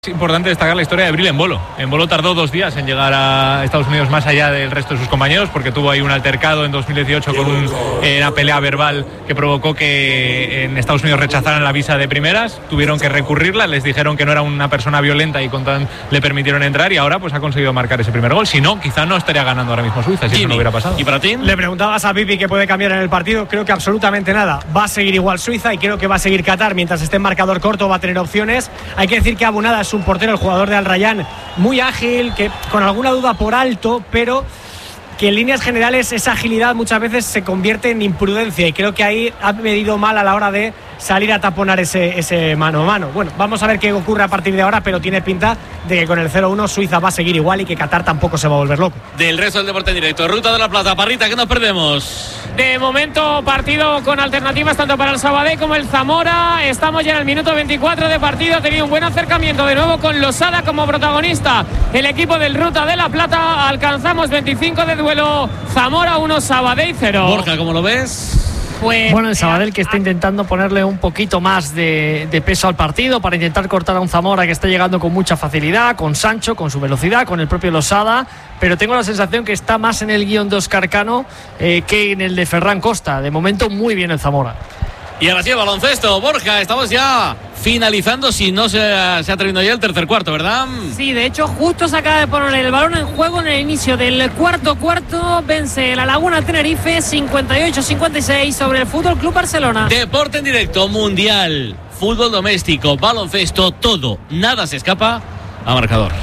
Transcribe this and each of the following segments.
Es importante destacar la historia de Bril Embolo. Embolo tardó 2 días en llegar a Estados Unidos más allá del resto de sus compañeros porque tuvo ahí un altercado en 2018 con una pelea verbal que provocó que en Estados Unidos rechazaran la visa de primeras. Tuvieron que recurrirla, les dijeron que no era una persona violenta y le permitieron entrar y ahora pues ha conseguido marcar ese primer gol. Si no, quizá no estaría ganando ahora mismo Suiza si eso no hubiera pasado. ¿Y para ti? Le preguntabas a Pipi qué puede cambiar en el partido. Creo que absolutamente nada. Va a seguir igual Suiza y creo que va a seguir Qatar. Mientras esté en marcador corto va a tener opciones. Hay que decir que Abunada es un portero, el jugador de Al Rayyan, muy ágil, que con alguna duda por alto, pero que en líneas generales esa agilidad muchas veces se convierte en imprudencia y creo que ahí ha medido mal a la hora de salir a taponar ese mano a mano. Bueno, vamos a ver qué ocurre a partir de ahora, pero tiene pinta de que con el 0-1 Suiza va a seguir igual y que Qatar tampoco se va a volver loco. Del resto del deporte en directo, Ruta de la Plata, Parrita, ¿qué nos perdemos? De momento partido con alternativas tanto para el Sabadell como el Zamora. Estamos ya en el minuto 24 de partido. Ha tenido un buen acercamiento de nuevo con Losada como protagonista el equipo del Ruta de la Plata. Alcanzamos 25 de duelo. Zamora 1, Sabadell 0. Borja, ¿cómo lo ves? Pues, bueno, el Sabadell que está intentando ponerle un poquito más de peso al partido para intentar cortar a un Zamora que está llegando con mucha facilidad, con Sancho, con su velocidad, con el propio Losada, pero tengo la sensación que está más en el guión de Óscar Cano que en el de Ferran Costa. De momento muy bien el Zamora. Y ahora sí, el baloncesto. Borja, estamos ya finalizando, si no se ha terminado ya el tercer cuarto, ¿verdad? Sí, de hecho justo se acaba de poner el balón en juego en el inicio del cuarto. Vence la Laguna Tenerife 58-56 sobre el Fútbol Club Barcelona. Deporte en directo, mundial, fútbol doméstico, baloncesto, todo, nada se escapa a marcador.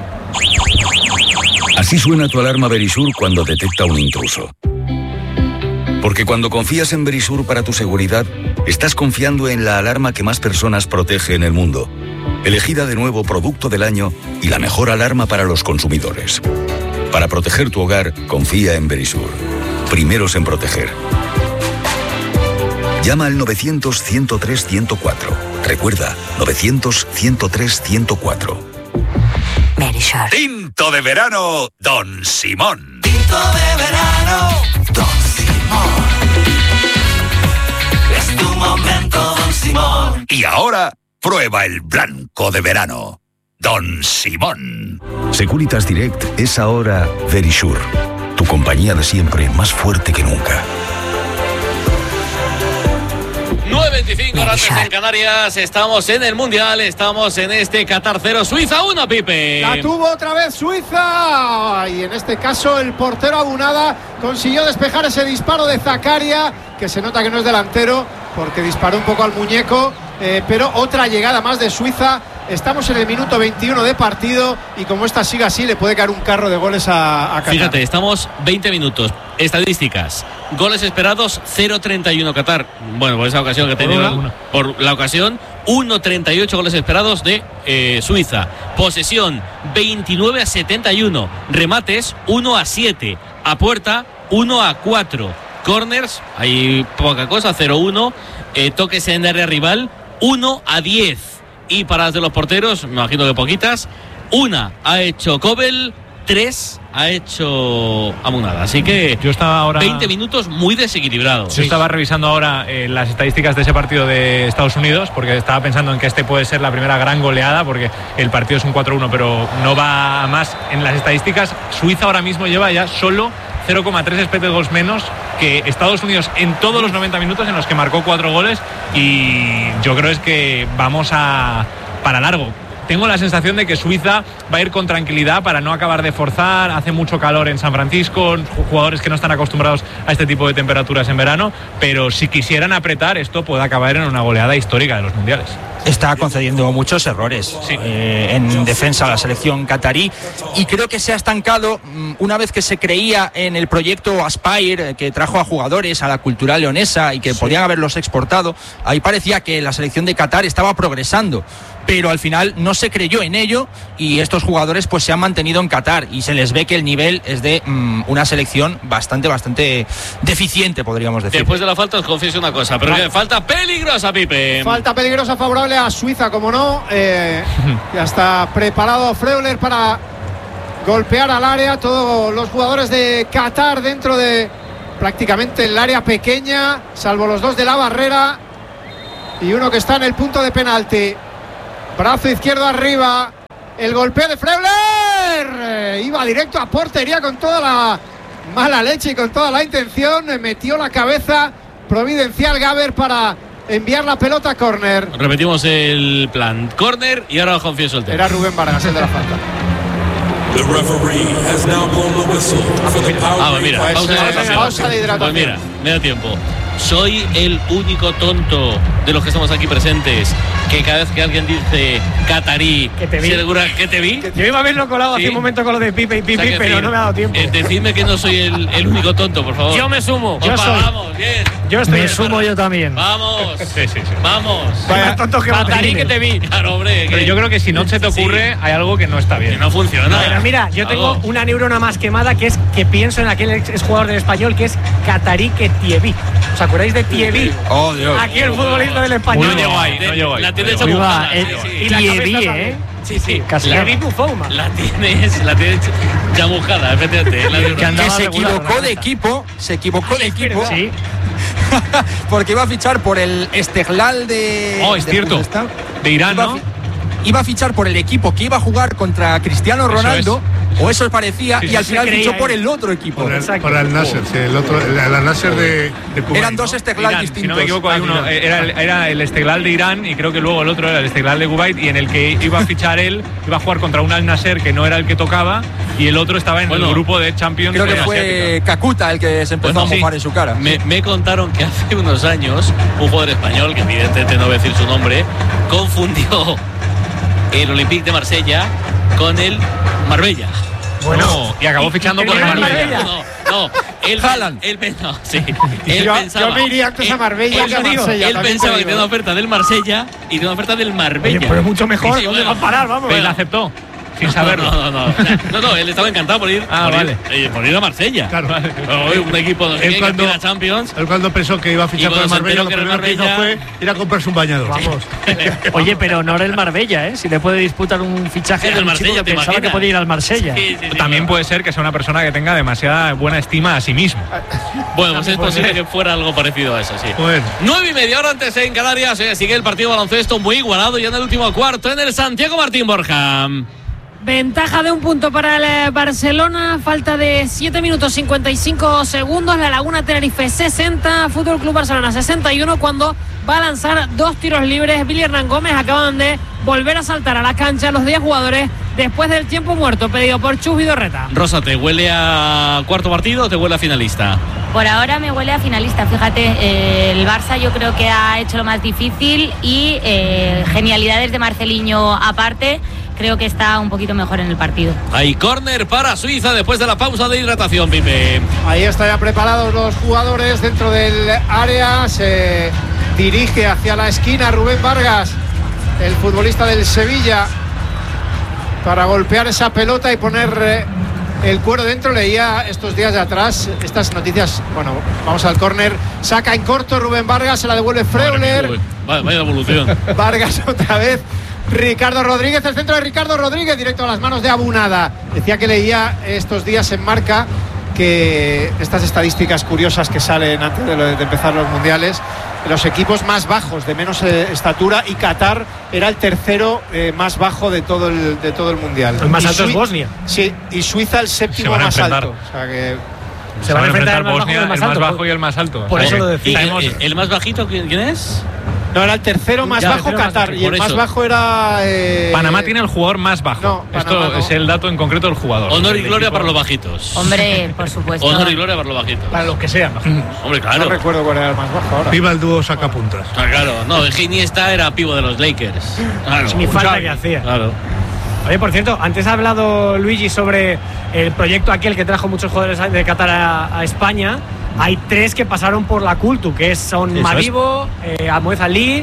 Así suena tu alarma Verisur cuando detecta un intruso. Porque cuando confías en Verisur para tu seguridad, estás confiando en la alarma que más personas protege en el mundo. Elegida de nuevo Producto del Año y la mejor alarma para los consumidores. Para proteger tu hogar, confía en Verisur. Primeros en proteger. Llama al 900-103-104. Recuerda, 900-103-104. Verisur. Tinto de verano, Don Simón. Tinto de verano, Don Simón. Es tu momento, Don Simón. Y ahora, prueba el blanco de verano, Don Simón. Securitas Direct es ahora Verisur, tu compañía de siempre más fuerte que nunca. 9:25 horas en Canarias, estamos en el Mundial, estamos en este Qatar 0, Suiza 1, Pipe. La tuvo otra vez Suiza y en este caso el portero Abunada consiguió despejar ese disparo de Zakaria, que se nota que no es delantero porque disparó un poco al muñeco, pero otra llegada más de Suiza. Estamos en el minuto 21 de partido y como esta siga así le puede caer un carro de goles a Qatar. Fíjate, estamos 20 minutos. Estadísticas: goles esperados 0.31 Qatar. Bueno, por esa ocasión que ha tenido, por la ocasión 1.38 goles esperados de Suiza. Posesión 29-71. Remates 1-7. A puerta 1-4. Corners, hay poca cosa, 0-1. Toques en área rival 1-10. Y paradas de los porteros, me imagino que poquitas. 1 ha hecho Kobel, 3 ha hecho Abunada. Así que yo estaba ahora 20 minutos muy desequilibrados. Yo estaba revisando ahora las estadísticas de ese partido de Estados Unidos porque estaba pensando en que este puede ser la primera gran goleada porque el partido es un 4-1 pero no va a más. En las estadísticas Suiza ahora mismo lleva ya solo 0,3 expected goals menos que Estados Unidos en todos los 90 minutos en los que marcó 4 goles y yo creo es que vamos para largo. Tengo la sensación de que Suiza va a ir con tranquilidad para no acabar de forzar. Hace mucho calor en San Francisco, jugadores que no están acostumbrados a este tipo de temperaturas en verano, pero si quisieran apretar esto puede acabar en una goleada histórica de los mundiales. Está concediendo muchos errores en defensa a la selección catarí y creo que se ha estancado una vez que se creía en el proyecto Aspire que trajo a jugadores a la cultura leonesa y que podían haberlos exportado. Ahí parecía que la selección de Qatar estaba progresando, pero al final no se creyó en ello y estos jugadores pues se han mantenido en Qatar y se les ve que el nivel es de una selección bastante deficiente, podríamos decir. Después de la falta os confieso una cosa, pero falta peligrosa, Pipe. Falta peligrosa favorable a Suiza, como no. Ya está preparado Freuler para golpear al área. Todos los jugadores de Qatar dentro de prácticamente el área pequeña, salvo los dos de la barrera y uno que está en el punto de penalti. Brazo izquierdo arriba, el golpeo de Freuler. Iba directo a portería con toda la mala leche y con toda la intención. Metió la cabeza providencial Gaber para enviar la pelota a córner. Repetimos el plan. Córner y ahora os confieso el tema. Era Rubén Vargas el de la falta. Pues mira, pausa de hidratación. Pues mira, me da tiempo. Soy el único tonto de los que estamos aquí presentes que cada vez que alguien dice catarí, que te vi. ¿Que te vi? Yo iba a haberlo colado hace un momento con lo de Pipe y Pipi, o sea, pero no me ha dado tiempo. Decidme que no soy el único tonto, por favor. Yo me sumo. Vamos, bien. Yo estoy me sumo yo también. Vamos. Sí. Vamos. Vaya tonto que Catarí que te vi. Claro, hombre. Pero yo creo que si no se te ocurre, hay algo que no está bien. Que no funciona. Pero mira, yo tengo una neurona más quemada, que es que pienso en aquel exjugador del Español, que es Catarí que Thierry. ¿Os acuerdáis de Thierry? Oh, Dios. Aquí el futbolista del Español. No llegó ahí. La tienes chamuscada. Y la Thierry, cabeza también. Sí. Thierry Buffon. La tienes chamuscada, efectivamente. Que se equivocó de equipo. Sí. Porque iba a fichar por el Esteghlal de. Oh, es cierto. De Irán, ¿no? Iba a fichar por el equipo que iba a jugar contra Cristiano Ronaldo, o eso parecía, y al final fichó por el otro equipo. Por el Al-Nassr, sí, el Al-Nassr de Kuwait. Eran dos Esteghlal distintos. Si no me equivoco, hay uno, era el Esteghlal de Irán y creo que luego el otro era el Esteghlal de Kuwait, y en el que iba a fichar él, iba a jugar contra un Al-Nassr que no era el que tocaba, y el otro estaba en el grupo de Champions. Creo que fue Kakuta el que se empezó a mojar en su cara. Me contaron que hace unos años un jugador español, que evidentemente no voy a decir su nombre, confundió el Olympique de Marsella con el Marbella. Bueno, y acabó fichando por el Marbella. No, él Yo me iría antes a Marbella que a Marsella. Él pensaba que tenía una oferta del Marsella y tenía una oferta del Marbella. Oye, pero mucho mejor. Sí, ¿Dónde va a parar? Vamos. Él aceptó. Sin saberlo. No, él estaba encantado por ir, por ir a Marsella. Claro. Un equipo de la Champions. Él cuando pensó que iba a fichar por el Marbella, lo primero que hizo fue ir a comprarse un bañador. Vamos. Oye, pero no era el Marbella, ¿eh? Si le puede disputar un fichaje del Marsella, pensaba que podía ir al Marsella. También puede ser que sea una persona que tenga demasiada buena estima a sí mismo. Bueno, pues es posible que fuera algo parecido a eso, sí. Bueno. 9:30 horas antes en Canarias. Sigue el partido de baloncesto muy igualado ya en el último cuarto en el Santiago Martín Borja. Ventaja de un punto para el Barcelona, falta de 7 minutos 55 segundos. La Laguna Tenerife 60, Fútbol Club Barcelona 61, cuando va a lanzar 2 tiros libres. Billy Hernán Gómez acaban de volver a saltar a la cancha los 10 jugadores después del tiempo muerto pedido por Chus Vidorreta. Rosa, ¿te huele a cuarto partido o te huele a finalista? Por ahora me huele a finalista, fíjate, el Barça yo creo que ha hecho lo más difícil y genialidades de Marceliño aparte. Creo que está un poquito mejor en el partido. Hay córner para Suiza después de la pausa de hidratación, Pipe. Ahí están ya preparados los jugadores dentro del área. Se dirige hacia la esquina Rubén Vargas, el futbolista del Sevilla, para golpear esa pelota y poner el cuero dentro. Leía estos días de atrás estas noticias. Bueno, vamos al córner. Saca en corto Rubén Vargas, se la devuelve Freuler. Vaya evolución. Vargas otra vez. Ricardo Rodríguez, el centro de Ricardo Rodríguez, directo a las manos de Abunada. Decía que leía estos días en Marca que estas estadísticas curiosas que salen antes de empezar los mundiales, los equipos más bajos, de menos estatura, y Qatar era el tercero más bajo de todo el mundial. El más alto es Bosnia. Sí, y Suiza el séptimo más alto. O sea que se van a enfrentar Bosnia, el más bajo y el más alto. Por eso lo decía. ¿El más bajito quién es? No, era el tercero más bajo Qatar, y el más bajo era Panamá tiene el jugador más bajo. No, esto es el dato en concreto del jugador. Honor y gloria para los bajitos. Hombre, por supuesto. Honor y gloria para los bajitos. Para los que sean bajos. Hombre, claro. No recuerdo cuál era el más bajo ahora. Viva el dúo sacapuntas. Claro, no, el Iniesta era pivo de los Lakers. Claro. Ni falta que hacía. Claro. Oye, por cierto, antes ha hablado Luigi sobre el proyecto aquel que trajo muchos jugadores de Qatar a España. Hay 3 que pasaron por la Cultu, que son Madibo, Amoez Ali,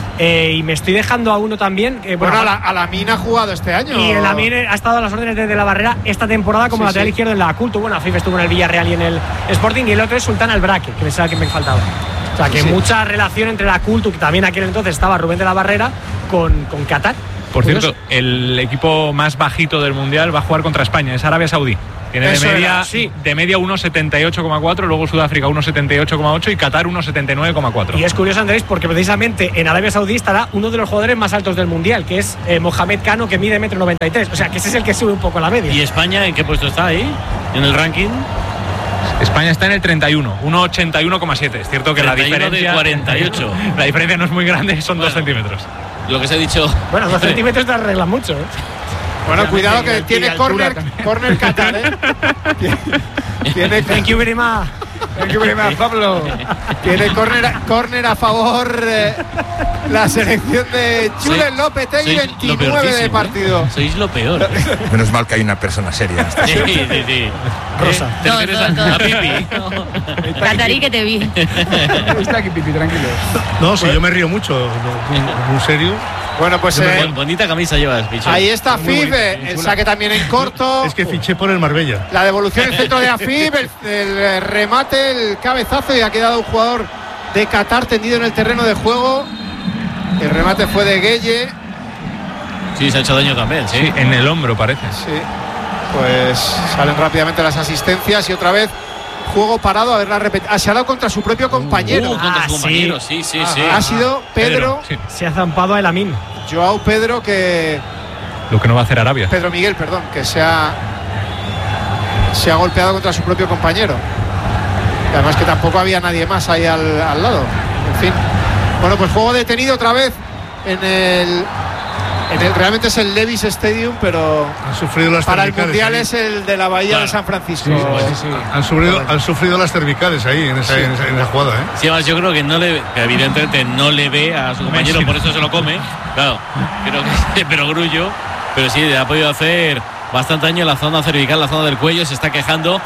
y me estoy dejando a uno también. Bueno, Alamín ha jugado este año. Y el Alamín ha estado a las órdenes de la Barrera esta temporada como lateral izquierdo en la Cultu. Bueno, Afif estuvo en el Villarreal y en el Sporting, y el otro es Sultán Albraque, que pensaba que me faltaba. O sea, que mucha relación entre la Cultu, que también aquel entonces estaba Rubén de la Barrera, con Qatar. Por cierto, el equipo más bajito del Mundial va a jugar contra España, es Arabia Saudí. Tiene de media 1,78,4, luego Sudáfrica 1,78,8 y Qatar 1,79,4. Y es curioso, Andrés, porque precisamente en Arabia Saudí estará uno de los jugadores más altos del Mundial, que es Mohamed Kano, que mide 1,93 m. O sea, que ese es el que sube un poco la media. ¿Y España en qué puesto está ahí? ¿En el ranking? España está en el 31, 1,81,7. Es cierto que la diferencia de 48. La diferencia no es muy grande, son 2 centímetros. Lo que se ha dicho. Bueno, 2 centímetros te arreglan mucho, ¿eh? Bueno, cuidado que tiene córner Qatar, ¿eh? Thank you very much. Thank you very much, Pablo. Tiene córner a favor la selección de Julen Lopetegui, 29 de partido. Sois lo peor. Menos mal que hay una persona seria. Sí. Rosa. A Pipi. Catarí, que te vi. Está aquí, Pipi, tranquilo. No, si yo me río mucho, muy serio. Bueno, pues bonita camisa llevas, bicho. Ahí está Afib, el saque también en corto. Es que fiché por el Marbella. La devolución en el centro de Afib, el remate, el cabezazo, y ha quedado un jugador de Qatar tendido en el terreno de juego. El remate fue de Gueye. Sí, se ha hecho daño también, sí. En el hombro parece. Sí. Pues salen rápidamente las asistencias y otra vez juego parado. A ver la repetición. Se ha dado contra su propio compañero. Contra su compañero, sí. Ha sido Pedro. Se ha zampado a El Amin. Joao Pedro, que. Lo que no va a hacer Arabia. Pedro Miguel, perdón, que se ha golpeado contra su propio compañero. Y además que tampoco había nadie más ahí al lado. En fin. Bueno, pues juego detenido otra vez en el realmente es el Levi's Stadium, pero han sufrido las para el cervicales Mundial ahí. Es el de la Bahía de San Francisco. Sí. Han sufrido las cervicales ahí en esa jugada, ¿eh? Sí, además yo creo que evidentemente no le ve a su compañero, por eso se lo come. Claro, creo que pero grullo, pero sí, le ha podido hacer bastante daño en la zona cervical, la zona del cuello. Se está quejando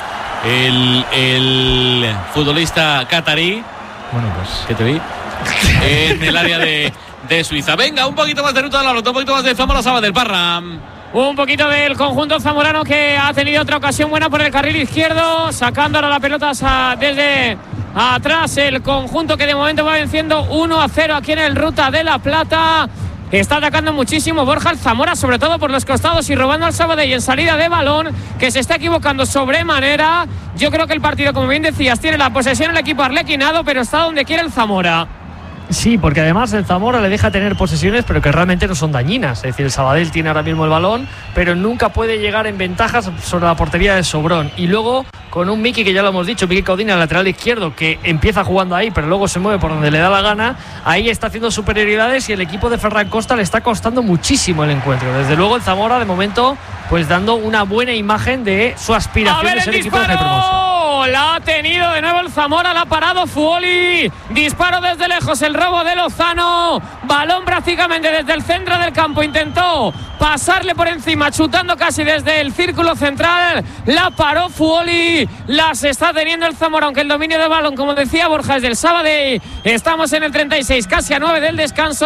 el futbolista catarí. Bueno, pues ¿qué te vi? En el área de Suiza. Venga, un poquito más de ruta de la Lota, un poquito más de Zamora Sabadell, Parra. Un poquito del conjunto zamorano, que ha tenido otra ocasión buena por el carril izquierdo, sacando ahora la pelota desde atrás el conjunto, que de momento va venciendo 1-0 aquí en el Ruta de la Plata. Está atacando muchísimo Borja el Zamora, sobre todo por los costados, y robando al Sabadell en salida de balón, que se está equivocando sobremanera. Yo creo que el partido, como bien decías, tiene la posesión el equipo arlequinado, pero está donde quiere el Zamora. Sí, porque además el Zamora le deja tener posesiones, pero que realmente no son dañinas. Es decir, el Sabadell tiene ahora mismo el balón, pero nunca puede llegar en ventajas sobre la portería de Sobrón. Y luego con un Miki, que ya lo hemos dicho, Miki Codina, el lateral izquierdo, que empieza jugando ahí, pero luego se mueve por donde le da la gana. Ahí está haciendo superioridades y el equipo de Ferran Costa le está costando muchísimo el encuentro. Desde luego el Zamora, de momento, pues dando una buena imagen de su aspiración de ser equipo de promoción. La ha tenido de nuevo el Zamora, la ha parado Fuoli. Disparo desde lejos, el robo de Lozano. Balón prácticamente desde el centro del campo. Intentó pasarle por encima, chutando casi desde el círculo central. La paró Fuoli. Las está teniendo el Zamora, aunque el dominio de balón, como decía Borja, es del Sabadell. Estamos en el 36, casi a 9 del descanso.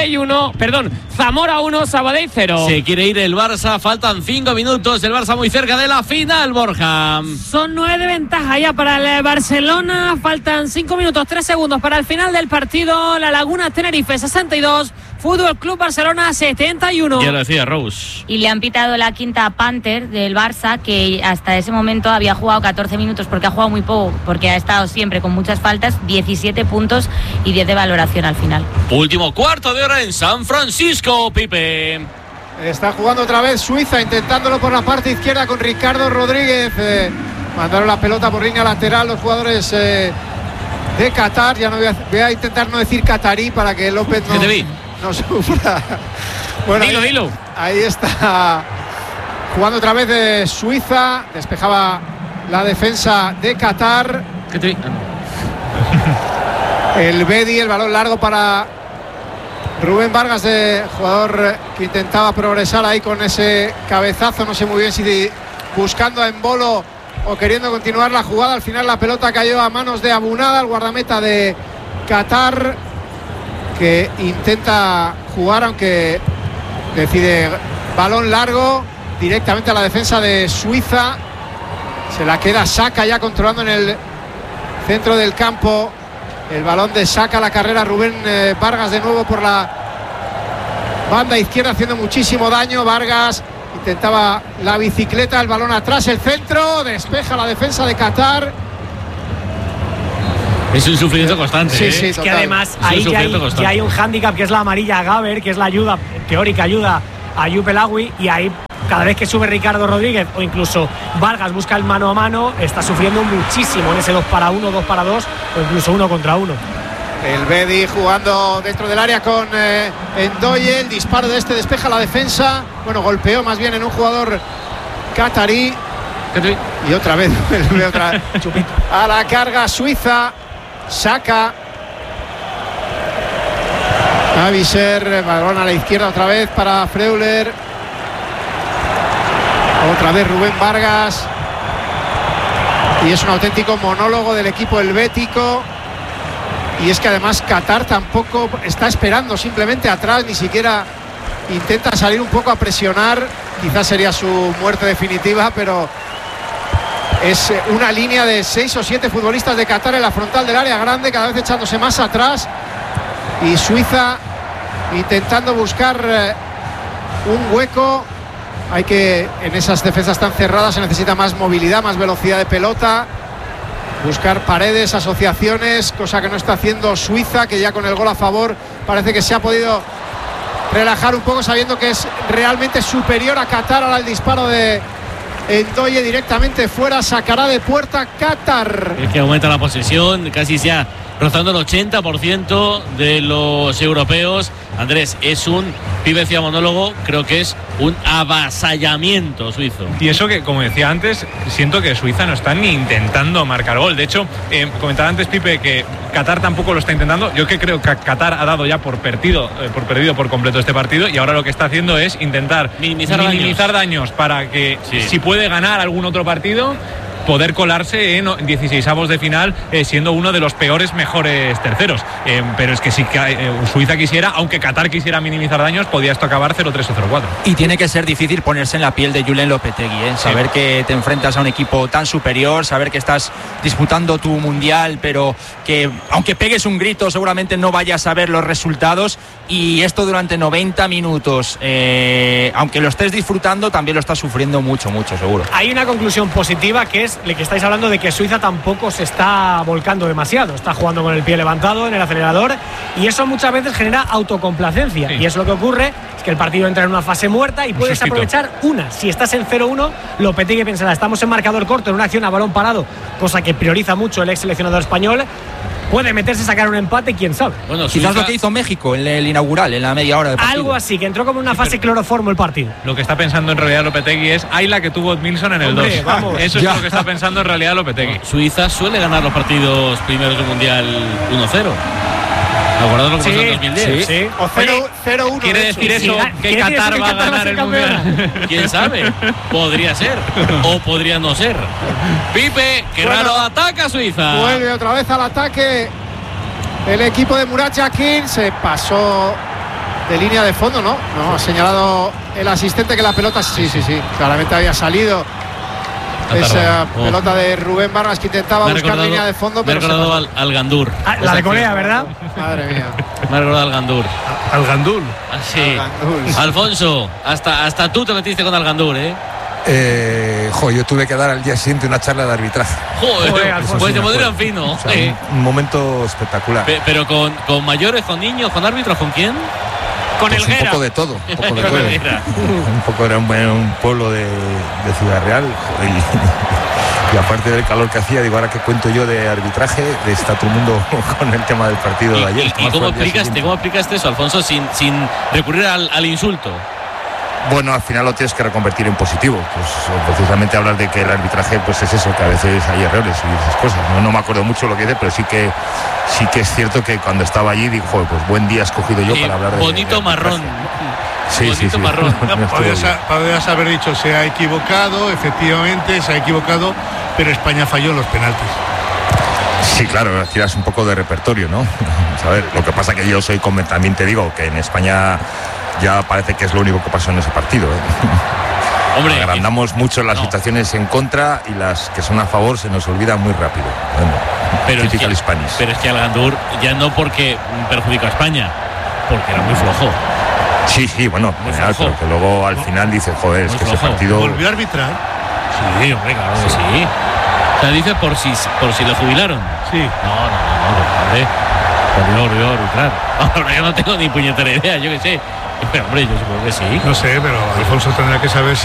Zamora 1, Sabadell 0. Se quiere ir el Barça, faltan 5 minutos. El Barça muy cerca de la final, Borja. Son 9 de ventaja ya para el Barcelona. Faltan 5 minutos 3 segundos para el final del partido. La Laguna Tenerife 62, Fútbol Club Barcelona 71. Ya lo decía Rose. Y le han pitado la quinta a Panther del Barça, que hasta ese momento había jugado 14 minutos, porque ha jugado muy poco, porque ha estado siempre con muchas faltas. 17 puntos y 10 de valoración al final. Último cuarto de hora en San Francisco, Pipe. Está jugando otra vez Suiza, intentándolo por la parte izquierda con Ricardo Rodríguez. Mandaron la pelota por línea lateral los jugadores de Qatar. Ya no voy a intentar no decir catarí para que López no sufra. Bueno, dilo. Ahí está jugando otra vez de Suiza. Despejaba la defensa de Qatar. El Bedi, el balón largo para Rubén Vargas, jugador que intentaba progresar ahí con ese cabezazo. No sé muy bien si buscando a Embolo o queriendo continuar la jugada. Al final la pelota cayó a manos de Abunada, el guardameta de Qatar, que intenta jugar, aunque decide balón largo directamente a la defensa de Suiza. Se la queda Saka ya controlando en el centro del campo. El balón de Saka, la carrera Rubén Vargas de nuevo por la banda izquierda haciendo muchísimo daño. Vargas intentaba la bicicleta, el balón atrás, el centro, despeja la defensa de Qatar. Es un sufrimiento constante. Sí, Es que además ahí ya hay un hándicap, que es la amarilla a Gaber, que es la ayuda, teórica ayuda a Ayub El Aoui, y ahí cada vez que sube Ricardo Rodríguez o incluso Vargas busca el mano a mano, está sufriendo muchísimo en ese 2 para 1, 2 para 2 o incluso 1 contra 1. El Bedi jugando dentro del área con Ndoye. El disparo de este despeja la defensa. Bueno, golpeó más bien en un jugador catarí. Y otra vez a la carga Suiza. Saca Aviser, balón a la izquierda otra vez para Freuler. Otra vez Rubén Vargas. Y es un auténtico monólogo del equipo helvético. Y es que además Qatar tampoco está esperando simplemente atrás, ni siquiera intenta salir un poco a presionar. Quizás sería su muerte definitiva, pero es una línea de 6 o 7 futbolistas de Qatar en la frontal del área grande, cada vez echándose más atrás. Y Suiza intentando buscar un hueco. Hay que, en esas defensas tan cerradas se necesita más movilidad, más velocidad de pelota. Buscar paredes, asociaciones, cosa que no está haciendo Suiza, que ya con el gol a favor parece que se ha podido relajar un poco, sabiendo que es realmente superior a Qatar. Ahora el disparo de Ndoye directamente fuera, sacará de puerta Qatar. Es que aumenta la posesión, casi ya rozando el 80% de los europeos. Andrés, es un pibe decía monólogo, creo que es un avasallamiento suizo. Y eso que, como decía antes, siento que Suiza no está ni intentando marcar gol. De hecho, comentaba antes Pipe que Qatar tampoco lo está intentando. Yo que creo que Qatar ha dado ya por perdido por completo este partido, y ahora lo que está haciendo es intentar minimizar daños para que, si puede ganar algún otro partido, poder colarse en 16avos de final, siendo uno de los mejores terceros. Pero es que si Suiza quisiera, aunque Qatar quisiera minimizar daños, podía esto acabar 0-3 o 0-4. Y tiene que ser difícil ponerse en la piel de Julen Lopetegui, saber que te enfrentas a un equipo tan superior, saber que estás disputando tu mundial, pero que aunque pegues un grito seguramente no vayas a ver los resultados, y esto durante 90 minutos, aunque lo estés disfrutando, también lo estás sufriendo mucho, seguro. Hay una conclusión positiva, que es que estáis hablando de que Suiza tampoco se está volcando demasiado, está jugando con el pie levantado en el acelerador, y eso muchas veces genera autocomplacencia, y es lo que ocurre, es que el partido entra en una fase muerta y puedes aprovechar una. Si estás en 0-1, Lopetegui pensará, estamos en marcador corto, en una acción a balón parado, cosa que prioriza mucho el ex seleccionador español. Puede meterse, sacar un empate, quién sabe. Bueno, quizás Suiza, lo que hizo México en el inaugural, en la media hora de partido. Algo así, que entró como en una fase cloroformo el partido. Lo que está pensando en realidad Lopetegui es la que tuvo Edmilson en el 2. Eso es lo que está pensando en realidad Lopetegui. Suiza suele ganar los partidos primeros del Mundial 1-0. ¿Acordados lo que pasó en 2010? Sí. O 0-1. ¿Quiere decir eso que Qatar va a ganar el Mundial? ¿Quién sabe? Podría ser. O podría no ser. Pipe, que raro ataca Suiza. Vuelve otra vez al ataque el equipo de Murat Yakin. Se pasó de línea de fondo, ¿no? No, ha señalado el asistente que la pelota sí, claramente había salido. Esa pelota de Rubén Vargas, que intentaba buscar línea de fondo, pero me ha recordado al Gandur. La de Corea, ¿verdad? Madre mía. Me ha recordado al Gandur. ¿Al Gandul? Sí. Alfonso, hasta tú te metiste con Algandur, yo tuve que dar al día siguiente una charla de arbitraje. Pues te pondrían fino. O sea, un momento espectacular. Pero con mayores, con niños, con árbitros, ¿con quién? Con pues Helguera. Un poco de todo. Un poco era un pueblo de Ciudad Real. Y aparte del calor que hacía, digo, ahora que cuento yo de arbitraje, está todo el mundo con el tema del partido de ayer. ¿Y cómo aplicaste eso, Alfonso, sin recurrir al insulto? Bueno, al final lo tienes que reconvertir en positivo. Pues precisamente hablar de que el arbitraje pues es eso, que a veces hay errores y esas cosas. No me acuerdo mucho lo que dice, pero sí que es cierto que cuando estaba allí digo, pues buen día he escogido yo para hablar de bonito marrón. Sí. Marrón. Podrías haber dicho, se ha equivocado, efectivamente se ha equivocado, pero España falló los penaltis. Sí, claro, tiras un poco de repertorio, ¿no? A ver, lo que pasa que yo también te digo que en España ya parece que es lo único que pasó en ese partido. Hombre, agrandamos mucho las situaciones en contra, y las que son a favor se nos olvidan muy rápido. Pero es que Algandur ya no porque perjudicó a España, porque era muy flojo. Sí, bueno, pero que luego al final dice, joder, es que ese partido... ¿Volvió a arbitrar? Sí, hombre, claro que sí. O sea, dice por si lo jubilaron. Sí. No, hombre. Volvió a arbitrar. Ahora yo no tengo ni puñetera idea, yo qué sé. Pero hombre, yo supongo que sí. No sé, pero Alfonso tendrá que saber